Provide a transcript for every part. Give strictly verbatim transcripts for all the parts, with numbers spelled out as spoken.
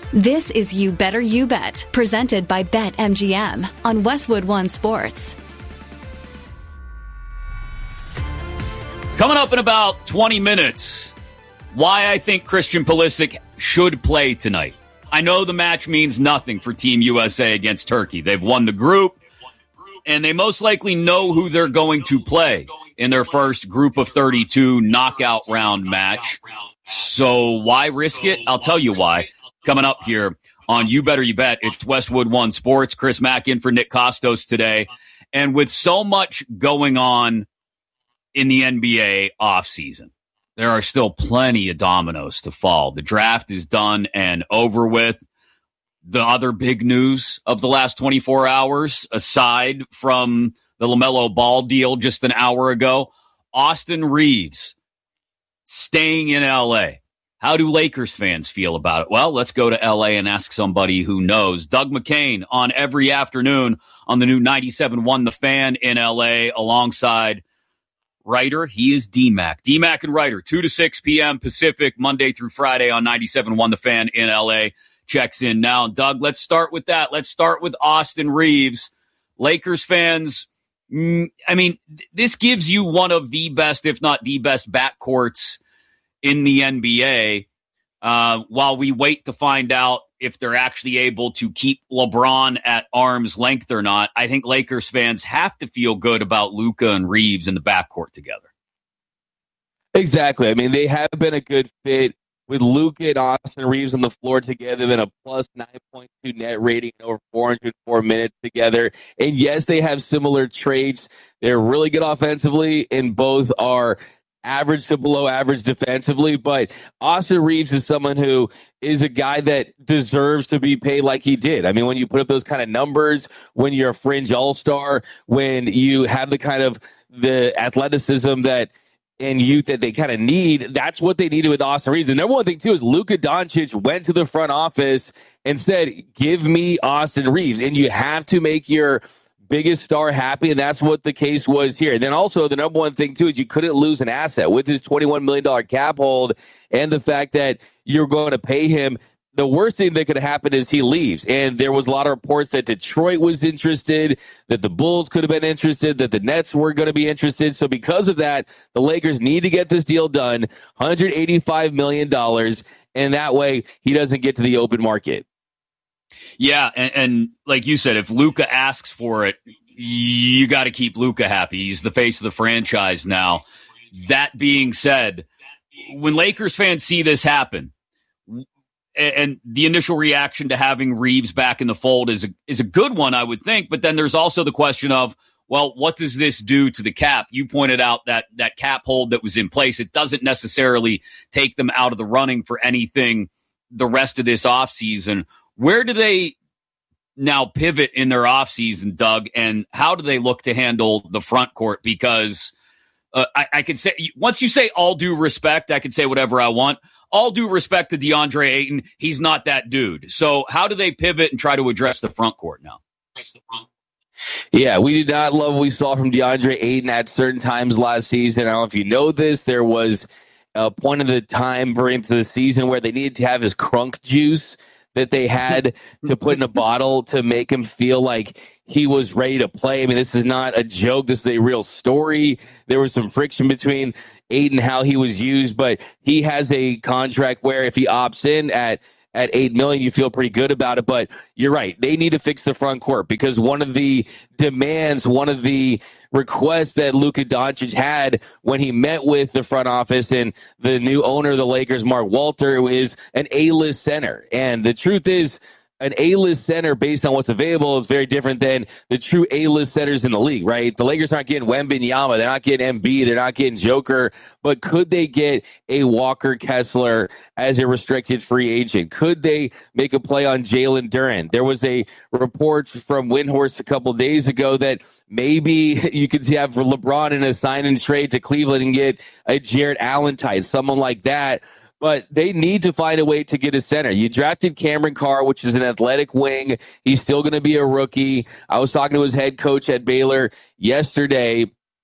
This is You Better You Bet, presented by BetMGM on Westwood One Sports. Coming up in about twenty minutes, why I think Christian Pulisic should play tonight. I know the match means nothing for Team U S A against Turkey. They've won the group, and they most likely know who they're going to play in their first group of thirty-two knockout round match. So why risk it? I'll tell you why. Coming up here on You Better You Bet, it's Westwood One Sports. Chris Mack in for Nick Kostos today. And with so much going on in the N B A offseason, there are still plenty of dominoes to fall. The draft is done and over with. The other big news of the last twenty-four hours, aside from the LaMelo Ball deal just an hour ago, Austin Reaves staying in L A. How do Lakers fans feel about it? Well, let's go to L A and ask somebody who knows. Doug McCain on every afternoon on the new ninety-seven point one The Fan in L A alongside Writer. He is D-Mac. D-Mac and Writer, two to six p.m. Pacific, Monday through Friday on ninety-seven point one The Fan in L A. Checks in now. Doug, let's start with that. Let's start with Austin Reaves. Lakers fans, mm, I mean, this gives you one of the best, if not the best, backcourts in the N B A, uh, while we wait to find out if they're actually able to keep LeBron at arm's length or not. I think Lakers fans have to feel good about Luka and Reaves in the backcourt together. Exactly. I mean, they have been a good fit with Luka and Austin Reaves on the floor together, then a plus nine point two net rating in over four hundred four minutes together. And yes, they have similar traits. They're really good offensively, and both are average to below average defensively, but Austin Reaves is someone who is a guy that deserves to be paid like he did. I mean, when you put up those kind of numbers, when you're a fringe all-star, when you have the kind of the athleticism that and youth that they kind of need, that's what they needed with Austin Reaves. The number one thing, too, is Luka Doncic went to the front office and said, give me Austin Reaves, and you have to make your biggest star happy, and that's what the case was here. And then also the number one thing, too, is you couldn't lose an asset with his twenty-one million dollars cap hold and the fact that you're going to pay him. The worst thing that could happen is he leaves. And there was a lot of reports that Detroit was interested, that the Bulls could have been interested, that the Nets were going to be interested. So because of that, the Lakers need to get this deal done, one hundred eighty-five million dollars, and that way he doesn't get to the open market. Yeah, and, and like you said, if Luka asks for it, you got to keep Luka happy. He's the face of the franchise now. That being said, when Lakers fans see this happen, and, and the initial reaction to having Reaves back in the fold is a, is a good one, I would think. But then there's also the question of, well, what does this do to the cap? You pointed out that that cap hold that was in place. It doesn't necessarily take them out of the running for anything the rest of this offseason. Where do they now pivot in their offseason, Doug, and how do they look to handle the front court? Because uh, I, I could say, once you say all due respect, I can say whatever I want. All due respect to DeAndre Ayton, he's not that dude. So how do they pivot and try to address the front court now? Yeah, we did not love what we saw from DeAndre Ayton at certain times last season. I don't know if you know this, there was a point of the time during the season where they needed to have his crunk juice that they had to put in a bottle to make him feel like he was ready to play. I mean, this is not a joke. This is a real story. There was some friction between Ayton and how he was used, but he has a contract where if he opts in at at eight million dollars, you feel pretty good about it. But you're right. They need to fix the front court because one of the demands, one of the requests that Luka Doncic had when he met with the front office and the new owner of the Lakers, Mark Walter, is an A-list center. And the truth is, an A-list center based on what's available is very different than the true A-list centers in the league, right? The Lakers aren't getting Wembanyama, they're not getting M B, they're not getting Joker, but could they get a Walker Kessler as a restricted free agent? Could they make a play on Jalen Duren? There was a report from Windhorst a couple days ago that maybe you could see have for LeBron in a sign and trade to Cleveland and get a Jarrett Allen type, someone like that. But they need to find a way to get a center. You drafted Cameron Carr, which is an athletic wing. He's still going to be a rookie. I was talking to his head coach at Baylor yesterday,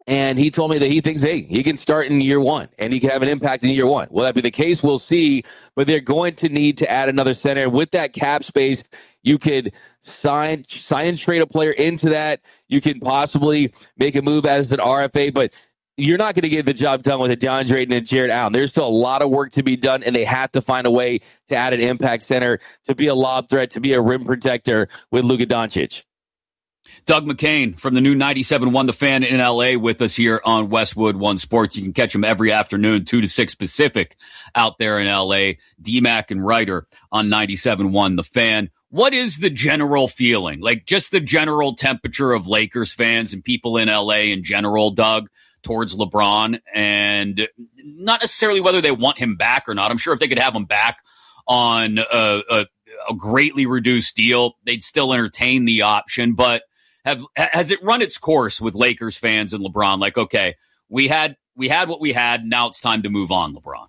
And he told me that he thinks, hey, he can start in year one and he can have an impact in year one. Will that be the case? We'll see. But they're going to need to add another center. With that cap space, you could sign, sign and trade a player into that. You can possibly make a move as an R F A, but you're not going to get the job done with a DeAndre Ayton and Jarrett Allen. There's still a lot of work to be done, and they have to find a way to add an impact center, to be a lob threat, to be a rim protector with Luka Doncic. Doug McCain from the new ninety-seven point one The Fan in L A with us here on Westwood One Sports. You can catch him every afternoon, two to six Pacific out there in L A. D-Mac and Ryder on ninety-seven point one The Fan. What is the general feeling, like just the general temperature of Lakers fans and people in L A in general, Doug, towards LeBron? And not necessarily whether they want him back or not. I'm sure if they could have him back on a, a, a greatly reduced deal, they'd still entertain the option. But Have, has it run its course with Lakers fans and LeBron? Like, okay, we had we had what we had. Now it's time to move on, LeBron.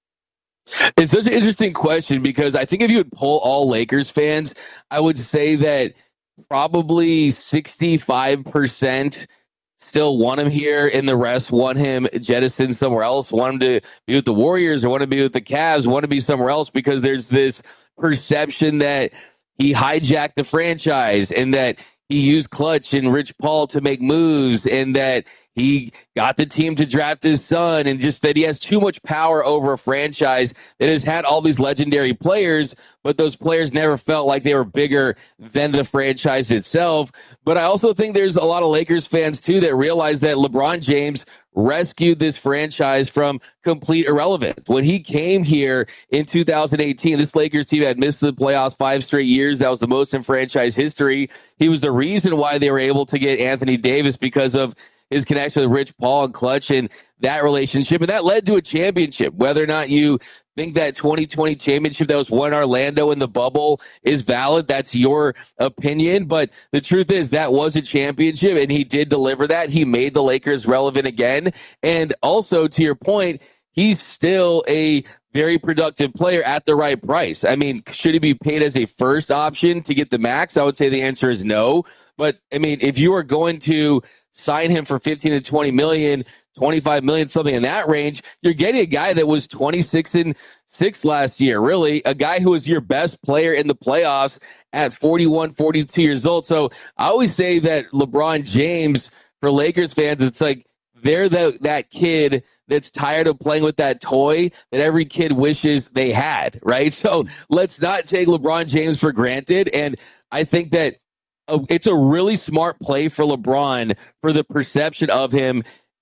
It's such an interesting question because I think if you would poll all Lakers fans, I would say that probably sixty-five percent still want him here, and the rest want him jettisoned somewhere else, want him to be with the Warriors or want to be with the Cavs, want to be somewhere else because there's this perception that he hijacked the franchise and that he used Clutch and Rich Paul to make moves and that he got the team to draft his son and just that he has too much power over a franchise that has had all these legendary players, but those players never felt like they were bigger than the franchise itself. But I also think there's a lot of Lakers fans, too, that realize that LeBron James rescued this franchise from complete irrelevance. When he came here in two thousand eighteen, this Lakers team had missed the playoffs five straight years. That was the most in franchise history. He was the reason why they were able to get Anthony Davis because of his connection with Rich Paul and Clutch and that relationship. And that led to a championship. Whether or not you think that twenty twenty championship that was won in Orlando in the bubble is valid, that's your opinion. But the truth is that was a championship, and he did deliver that. He made the Lakers relevant again. And also, to your point, he's still a very productive player at the right price. I mean, should he be paid as a first option to get the max? I would say the answer is no. But, I mean, if you are going to sign him for fifteen to twenty million, twenty-five million, something in that range, you're getting a guy that was twenty-six and six last year, really, a guy who was your best player in the playoffs at forty-one, forty-two years old. So I always say that LeBron James, for Lakers fans, it's like they're the, that kid that's tired of playing with that toy that every kid wishes they had, right? So let's not take LeBron James for granted. And I think that it's a really smart play for LeBron for the perception of him.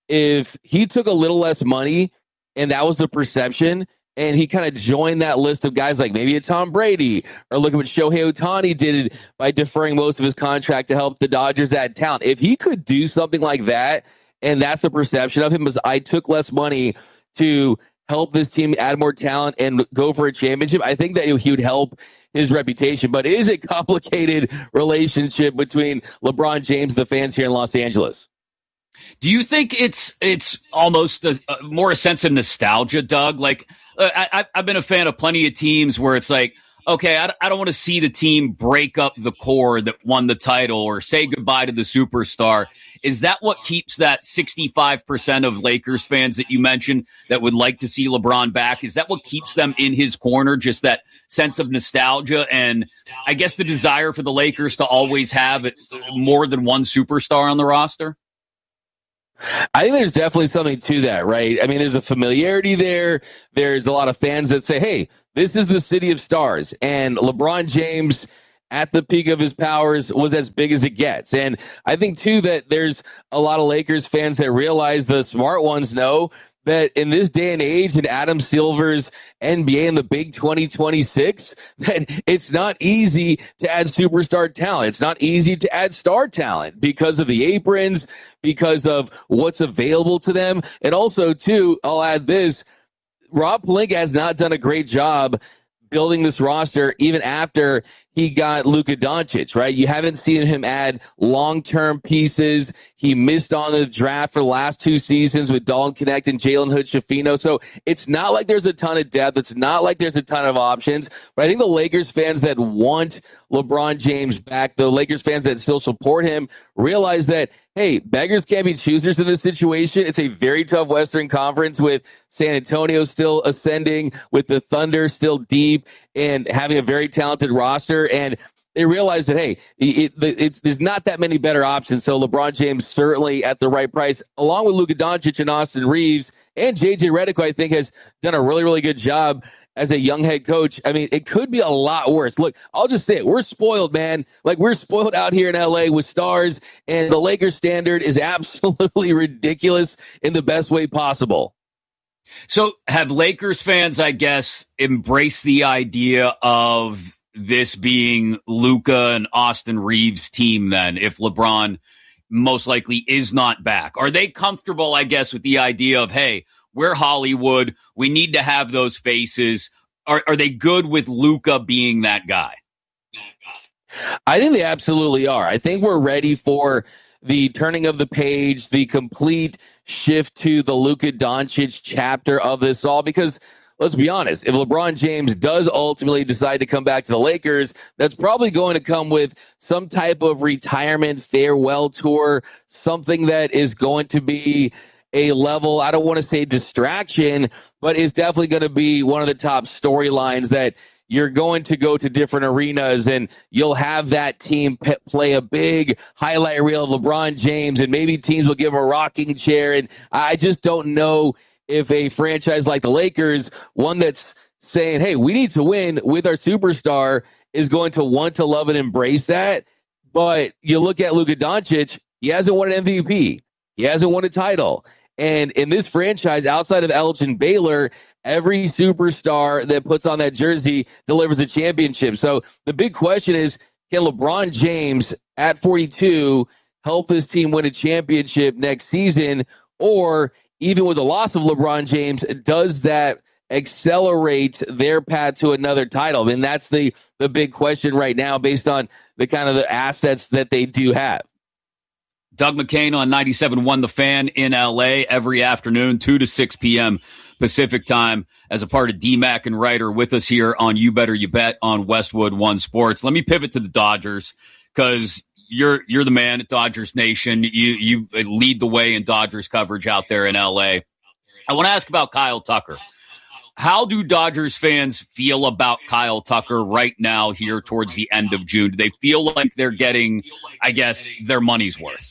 If he took a little less money and that was the perception, and he kind of joined that list of guys like maybe a Tom Brady, or look at what Shohei Ohtani did by deferring most of his contract to help the Dodgers add talent. If he could do something like that, and that's the perception of him, is I took less money to help this team add more talent and go for a championship, I think that he would help his reputation. But it is a complicated relationship between LeBron James and the fans here in Los Angeles. Do you think it's it's almost a, a more a sense of nostalgia, Doug? Like, uh, I, I've been a fan of plenty of teams where it's like, okay, I, I don't want to see the team break up the core that won the title or say goodbye to the superstar. Is that what keeps that sixty-five percent of Lakers fans that you mentioned that would like to see LeBron back? Is that what keeps them in his corner, just that sense of nostalgia and I guess the desire for the Lakers to always have more than one superstar on the roster? I think there's definitely something to that, right? I mean, there's a familiarity there. There's a lot of fans that say, hey, this is the city of stars. And LeBron James, at the peak of his powers, was as big as it gets. And I think, too, that there's a lot of Lakers fans that realize, the smart ones know, that in this day and age, in Adam Silver's N B A in the big twenty twenty-six, that it's not easy to add superstar talent. It's not easy to add star talent because of the aprons, because of what's available to them. And also, too, I'll add this, Rob Pelinka has not done a great job building this roster even after he got Luka Doncic, right? You haven't seen him add long-term pieces. He missed on the draft for the last two seasons with Dalton Connect and Jalen Hood-Schifino. So it's not like there's a ton of depth. It's not like there's a ton of options. But I think the Lakers fans that want LeBron James back, the Lakers fans that still support him, realize that, hey, beggars can't be choosers in this situation. It's a very tough Western Conference with San Antonio still ascending, with the Thunder still deep and having a very talented roster. And they realize that, hey, it, it, it's, there's not that many better options. So LeBron James certainly at the right price, along with Luka Doncic and Austin Reeves and J J Redick, who I think has done a really, really good job as a young head coach. I mean, it could be a lot worse. Look, I'll just say it. We're spoiled, man. Like, we're spoiled out here in L A with stars, and the Lakers standard is absolutely ridiculous in the best way possible. So have Lakers fans, I guess, embraced the idea of this being Luka and Austin Reeves' team then, if LeBron most likely is not back? Are they comfortable, I guess, with the idea of, hey, we're Hollywood, we need to have those faces? Are, are they good with Luka being that guy? I think they absolutely are. I think we're ready for the turning of the page, the complete shift to the Luka Doncic chapter of this all, because let's be honest, if LeBron James does ultimately decide to come back to the Lakers, that's probably going to come with some type of retirement farewell tour, something that is going to be a level, I don't want to say distraction, but is definitely going to be one of the top storylines that you're going to go to different arenas and you'll have that team pe- play a big highlight reel of LeBron James, and maybe teams will give him a rocking chair. And I just don't know if a franchise like the Lakers, one that's saying, hey, we need to win with our superstar, is going to want to love and embrace that. But you look at Luka Doncic, he hasn't won an M V P. He hasn't won a title. And in this franchise, outside of Elgin Baylor, every superstar that puts on that jersey delivers a championship. So the big question is, can LeBron James at forty-two help his team win a championship next season? Or even with the loss of LeBron James, does that accelerate their path to another title? I mean, that's the, the big question right now based on the kind of the assets that they do have. Doug McCain on ninety-seven point one The Fan in L A every afternoon, two to six p.m. Pacific time, as a part of D MAC and Writer with us here on You Better You Bet on Westwood One Sports. Let me pivot to the Dodgers, because you're you're the man at Dodgers Nation. You you lead the way in Dodgers coverage out there in L A. I want to ask about Kyle Tucker. How do Dodgers fans feel about Kyle Tucker right now here towards the end of June? Do they feel like they're getting, I guess, their money's worth?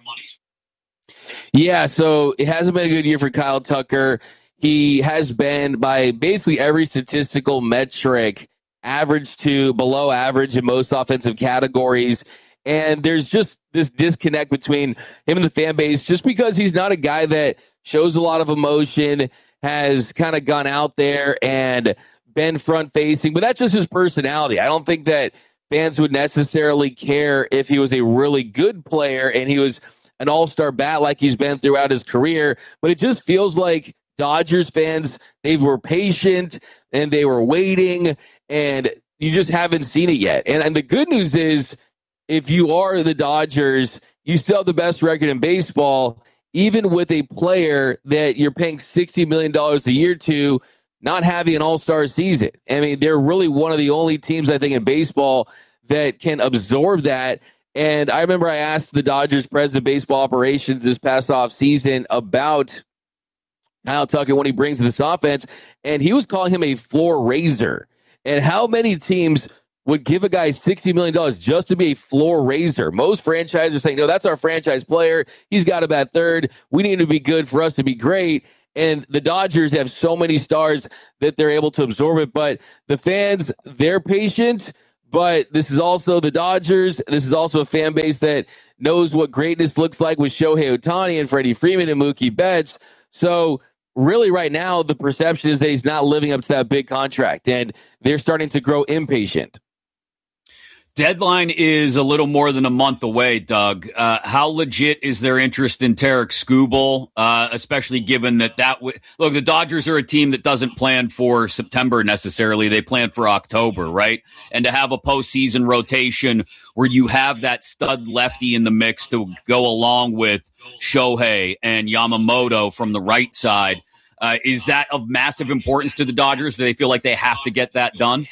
Yeah, so it hasn't been a good year for Kyle Tucker. He has been, by basically every statistical metric, average to below average in most offensive categories. And there's just this disconnect between him and the fan base, just because he's not a guy that shows a lot of emotion, has kind of gone out there and been front-facing. But that's just his personality. I don't think that fans would necessarily care if he was a really good player and he was an all-star bat like he's been throughout his career. But it just feels like Dodgers fans, they were patient and they were waiting, and you just haven't seen it yet. And, and the good news is, if you are the Dodgers, you still have the best record in baseball, even with a player that you're paying sixty million dollars a year to not having an all-star season. I mean, they're really one of the only teams, I think, in baseball that can absorb that. And I remember I asked the Dodgers president of baseball operations this past offseason about Kyle Tucker when he brings this offense, and he was calling him a floor raiser. And how many teams would give a guy sixty million dollars just to be a floor raiser? Most franchises are saying, no, that's our franchise player. He's got to bat third. We need to be good for us to be great. And the Dodgers have so many stars that they're able to absorb it. But the fans, they're patient. But this is also the Dodgers. This is also a fan base that knows what greatness looks like with Shohei Ohtani and Freddie Freeman and Mookie Betts. So really right now, the perception is that he's not living up to that big contract, and they're starting to grow impatient. Deadline is a little more than a month away, Doug. Uh, how legit is their interest in Tarek Skubal, uh, especially given that that w- look, the Dodgers are a team that doesn't plan for September necessarily. They plan for October, right? And to have a postseason rotation where you have that stud lefty in the mix to go along with Shohei and Yamamoto from the right side, uh, is that of massive importance to the Dodgers? Do they feel like they have to get that done?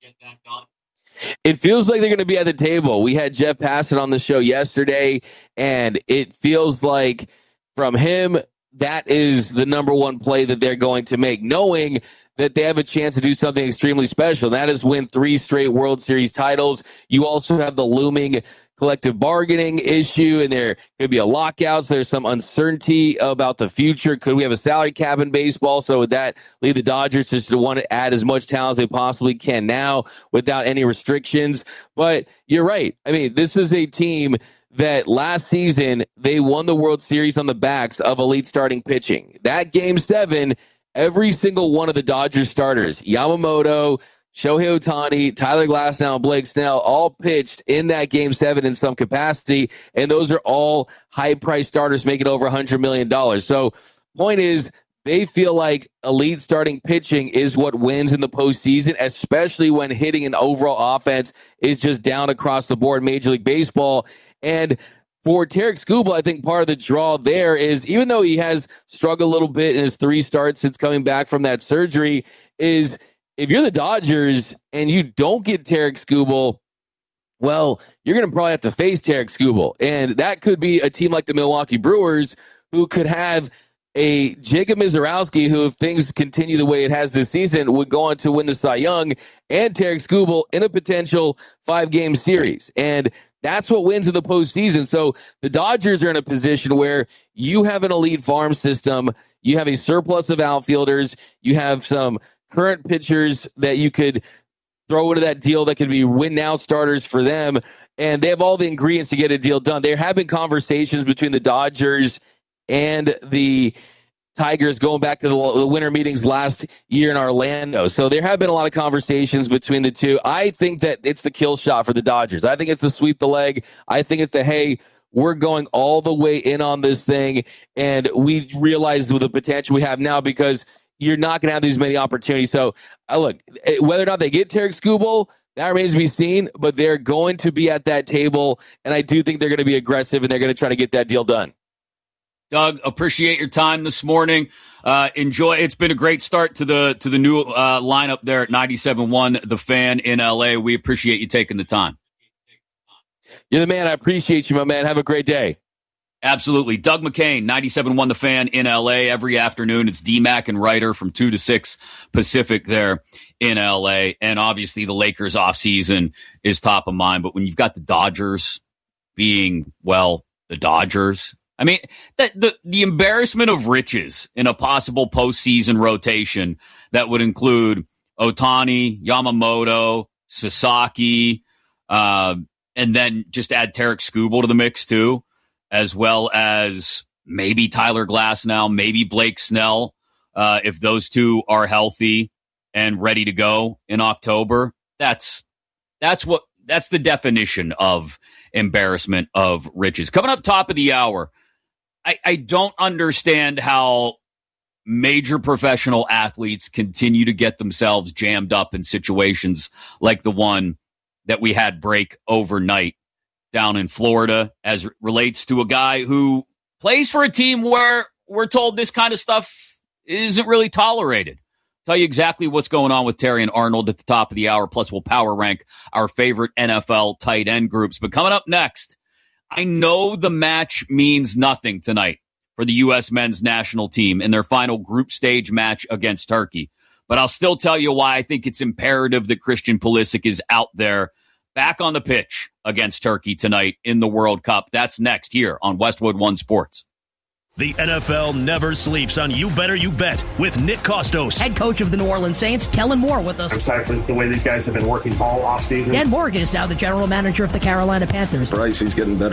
It feels like they're going to be at the table. We had Jeff Passan on the show yesterday, and it feels like from him, that is the number one play that they're going to make, knowing that they have a chance to do something extremely special. That is win three straight World Series titles. You also have the looming collective bargaining issue, and there could be a lockout. So there's some uncertainty about the future. Could we have a salary cap in baseball? So would that lead the Dodgers just to want to add as much talent as they possibly can now without any restrictions? But you're right. I mean, this is a team that last season, they won the World Series on the backs of elite starting pitching. That game seven, every single one of the Dodgers starters, Yamamoto, Shohei Ohtani, Tyler Glasnow, and Blake Snell all pitched in that game seven in some capacity, and those are all high-priced starters making over one hundred million dollars. So point is, they feel like elite starting pitching is what wins in the postseason, especially when hitting an overall offense is just down across the board in Major League Baseball. And for Tarek Skubal, I think part of the draw there is, even though he has struggled a little bit in his three starts since coming back from that surgery, is if you're the Dodgers and you don't get Tarek Skubal, well, you're going to probably have to face Tarek Skubal. And that could be a team like the Milwaukee Brewers who could have a Jacob Mizorowski who, if things continue the way it has this season, would go on to win the Cy Young, and Tarek Skubal in a potential five-game series. And that's what wins in the postseason. So the Dodgers are in a position where you have an elite farm system, you have a surplus of outfielders, you have some current pitchers that you could throw into that deal that could be win-now starters for them, and they have all the ingredients to get a deal done. There have been conversations between the Dodgers and the Tigers going back to the, the winter meetings last year in Orlando. So there have been a lot of conversations between the two. I think that it's the kill shot for the Dodgers. I think it's the sweep the leg. I think it's the, hey, we're going all the way in on this thing, and we realize the potential we have now because you're not going to have these many opportunities. So, uh, look, whether or not they get Tarek Skubal, that remains to be seen, but they're going to be at that table, and I do think they're going to be aggressive, and they're going to try to get that deal done. Doug, appreciate your time this morning. Uh, enjoy. It's been a great start to the to the new uh, lineup there at ninety-seven point one The Fan in L A. We appreciate you taking the time. You're the man. I appreciate you, my man. Have a great day. Absolutely. Doug McCain, ninety-seven point one The Fan in L A every afternoon. It's D-Mac and Ryder from two to six Pacific there in L A. And obviously the Lakers offseason is top of mind. But when you've got the Dodgers being, well, the Dodgers, I mean, the, the, the embarrassment of riches in a possible postseason rotation that would include Ohtani, Yamamoto, Sasaki, uh, and then just add Tarek Skubal to the mix too, as well as maybe Tyler Glasnow, maybe Blake Snell, uh, if those two are healthy and ready to go in October. That's that's what that's the definition of embarrassment of riches. Coming up top of the hour, I, I don't understand how major professional athletes continue to get themselves jammed up in situations like the one that we had break overnight down in Florida as it relates to a guy who plays for a team where we're told this kind of stuff isn't really tolerated. Tell you exactly what's going on with Terry and Arnold at the top of the hour. Plus, we'll power rank our favorite N F L tight end groups. But coming up next, I know the match means nothing tonight for the U S men's national team in their final group stage match against Turkey. But I'll still tell you why I think it's imperative that Christian Pulisic is out there back on the pitch against Turkey tonight in the World Cup. That's next here on Westwood One Sports. The N F L never sleeps on You Better You Bet with Nick Kostos. Head coach of the New Orleans Saints, Kellen Moore, with us. I'm excited for the way these guys have been working all offseason. Dan Morgan is now the general manager of the Carolina Panthers. Bryce, he's getting better